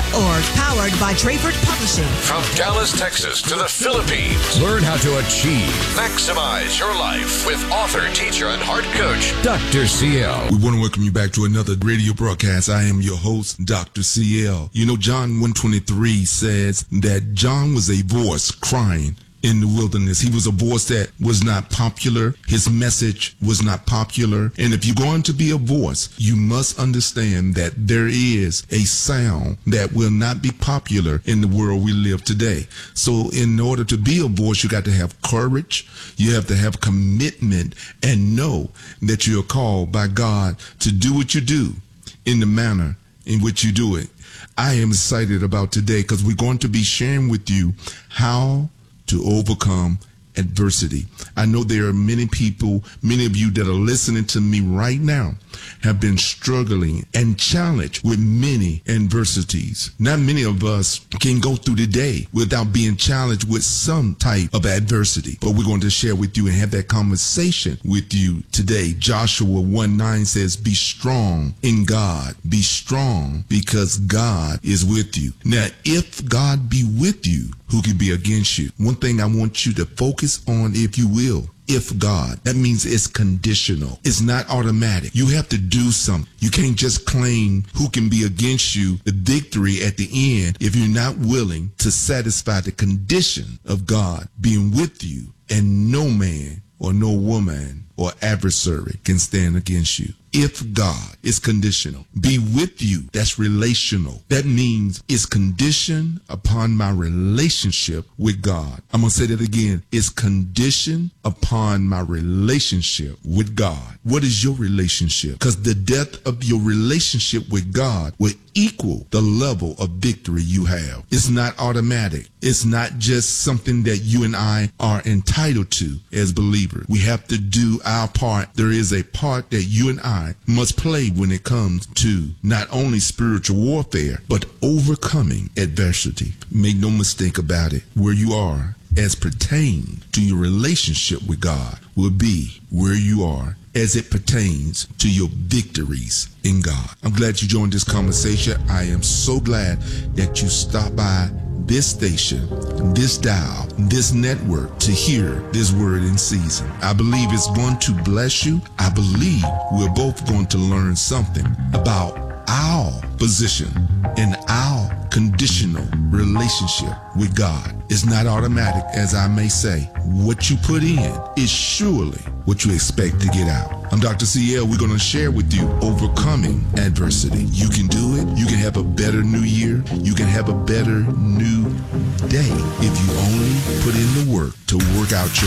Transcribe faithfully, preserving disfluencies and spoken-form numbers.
org, powered by Trayford Publishing. From Dallas, Texas to the Philippines, learn how to achieve, maximize your life with author, teacher, and heart coach, Doctor C L. We want to welcome you back to another radio broadcast. I am your host, Doctor C L. You know, John one twenty-three says that John was a voice crying in the wilderness. He was a voice that was not popular. His message was not popular. And if you're going to be a voice, you must understand that there is a sound that will not be popular in the world we live today. So in order to be a voice, you got to have courage. You have to have commitment and know that you're called by God to do what you do in the manner in which you do it. I am excited about today because we're going to be sharing with you how to overcome adversity. I know there are many people, many of you that are listening to me right now have been struggling and challenged with many adversities. Not many of us can go through the day without being challenged with some type of adversity. But we're going to share with you and have that conversation with you today. Joshua one nine says, be strong in God. Be strong because God is with you. Now, if God be with you, who can be against you? One thing I want you to focus on, if you will, if God, that means it's conditional. It's not automatic. You have to do something. You can't just claim who can be against you the victory at the end if you're not willing to satisfy the condition of God being with you, and no man or no woman or adversary can stand against you. If God is conditional, be with you, that's relational. That means it's conditioned upon my relationship with God. I'm going to say that again. It's conditioned upon my relationship with God. What is your relationship? Because the depth of your relationship with God will equal the level of victory you have. It's not automatic. It's not just something that you and I are entitled to as believers. We have to do our part. There is a part that you and I must play when it comes to not only spiritual warfare, but overcoming adversity. Make no mistake about it. Where you are as pertains to your relationship with God will be where you are as it pertains to your victories in God. I'm glad you joined this conversation. I am so glad that you stopped by this station, this dial, this network to hear this word in season. I believe it's going to bless you. I believe we're both going to learn something about our position and our conditional relationship with God. It's not automatic, as I may say. What you put in is surely what you expect to get out. I'm Doctor C L. We're going to share with you overcoming adversity. You can do it. You can have a better new year. You can have a better new day if you only put in the work to work out your